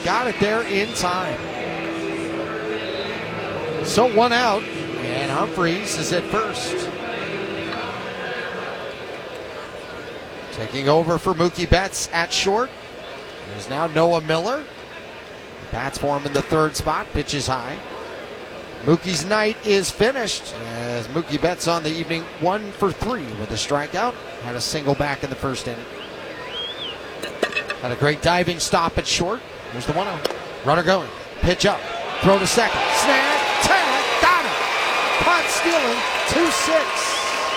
got it there in time. So 1 out, and Humphreys is at first. Taking over for Mookie Betts at short. There's now Noah Miller. Bats for him in the third spot. Pitches high. Mookie's night is finished as Mookie Betts on the evening 1 for 3 with a strikeout. Had a single back in the first inning. Had a great diving stop at short. Here's the 1-0. Runner going. Pitch up. Throw to second. Snag. Tag. Got it. Caught stealing. 2-6.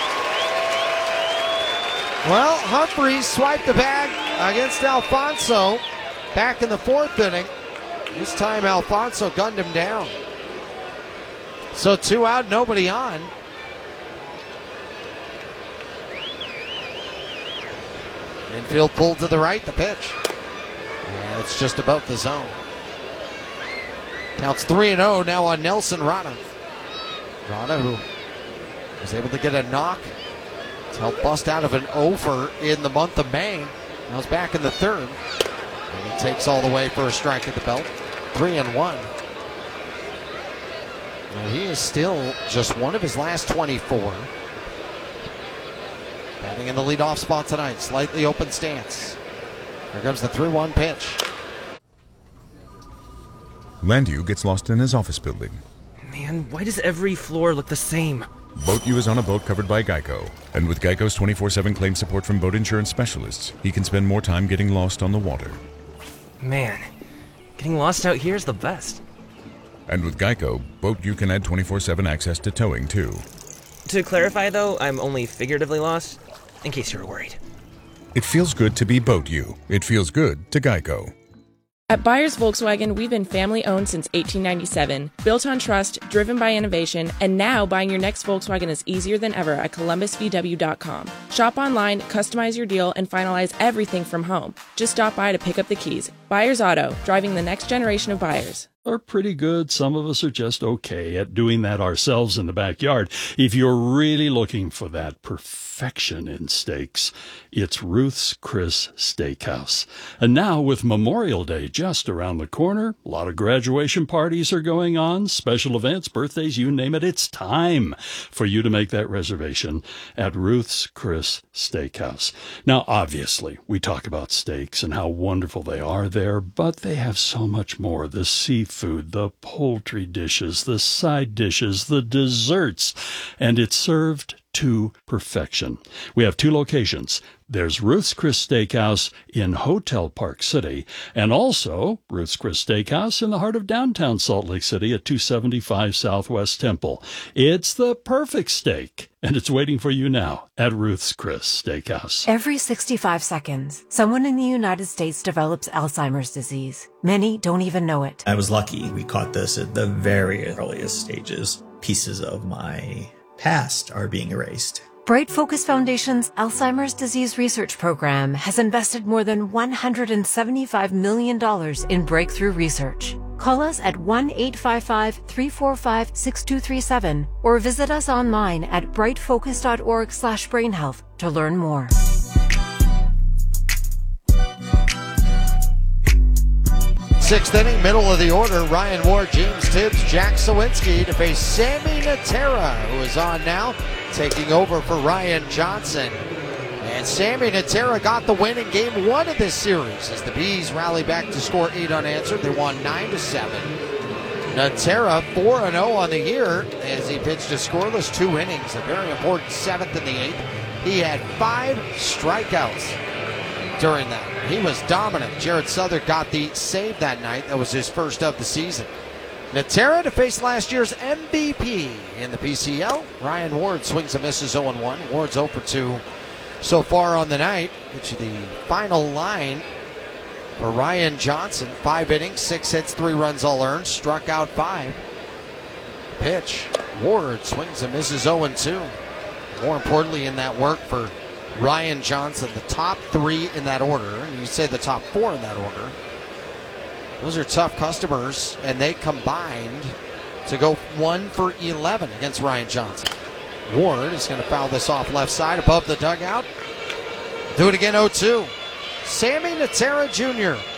Well, Humphreys swiped the bag against Alfonso back in the 4th inning. This time Alfonso gunned him down. So 2 out, nobody on. Infield pulled to the right, the pitch. Yeah, it's just above the zone. Counts 3-0 now on Nelson Rada. Rada, who was able to get a knock to help bust out of an over in the month of May. Now he's back in the 3rd. And he takes all the way for a strike at the belt. 3-1. Now he is still just one of his last 24. Batting in the leadoff spot tonight. Slightly open stance. Here comes the 3-1 pitch. Landu gets lost in his office building. Man, why does every floor look the same? BoatU is on a boat covered by Geico. And with Geico's 24/7 claim support from boat insurance specialists, he can spend more time getting lost on the water. Man, getting lost out here is the best. And with Geico, BoatU can add 24/7 access to towing, too. To clarify, though, I'm only figuratively lost, in case you were worried. It feels good to be BoatU. It feels good to Geico. At Byers Volkswagen, we've been family-owned since 1897, built on trust, driven by innovation, and now buying your next Volkswagen is easier than ever at ColumbusVW.com. Shop online, customize your deal, and finalize everything from home. Just stop by to pick up the keys. Byers Auto, driving the next generation of buyers. Are pretty good. Some of us are just okay at doing that ourselves in the backyard. If you're really looking for that perfection in steaks, it's Ruth's Chris Steakhouse. And now with Memorial Day just around the corner, a lot of graduation parties are going on, special events, birthdays, you name it. It's time for you to make that reservation at Ruth's Chris Steakhouse. Now, obviously, we talk about steaks and how wonderful they are there, but they have so much more. The seafood, the poultry dishes, the side dishes, the desserts, and it's served to perfection. We have 2 locations. There's Ruth's Chris Steakhouse in Hotel Park City, and also Ruth's Chris Steakhouse in the heart of downtown Salt Lake City at 275 Southwest Temple. It's the perfect steak, and it's waiting for you now at Ruth's Chris Steakhouse. Every 65 seconds, someone in the United States develops Alzheimer's disease. Many don't even know it. I was lucky. We caught this at the very earliest stages. Pieces of my past are being erased. Bright Focus Foundation's Alzheimer's Disease Research Program has invested more than $175 million in breakthrough research. Call us at 1-855-345-6237 or visit us online at brightfocus.org/brainhealth to learn more. Sixth inning, middle of the order. Ryan Ward, James Tibbs, Jack Sawinski to face Sammy Natera, who is on now, taking over for Ryan Johnson. And Sammy Natera got the win in game 1 of this series as the Bees rally back to score 8 unanswered. They won 9-7. Natera 4-0 on the year as he pitched a scoreless 2 innings, a very important 7th and the 8th. He had 5 strikeouts during that. He was dominant. Jared Southern got the save that night. That was his first of the season. Natera to face last year's MVP in the PCL. Ryan Ward swings and misses 0-1. Ward's 0 for 2 so far on the night. Get you the final line for Ryan Johnson. 5 innings, 6 hits, 3 runs all earned. Struck out 5. Pitch. Ward swings and misses 0-2. More importantly in that work for Ryan Johnson, the top 3 in that order, and you say the top 4 in that order. Those are tough customers, and they combined to go 1 for 11 against Ryan Johnson. Ward is going to foul this off left side above the dugout. Do it again, 0-2. Sammy Natera Jr.